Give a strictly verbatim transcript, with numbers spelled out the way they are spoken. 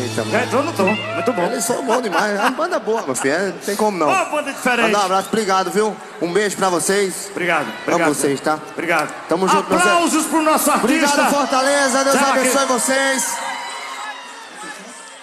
Eita, Já entrou, não tô. Muito bom. Eles são bons demais. É uma banda boa, meu filho. É, não tem como não. Ó, oh, banda diferente. Mandar um abraço, obrigado, viu? Um beijo pra vocês. Obrigado. Obrigado. Amo vocês, tá? Obrigado. Tamo junto, Aplausos pro nosso artista. Obrigado, Fortaleza. Deus Zé abençoe Vaqueiro. vocês.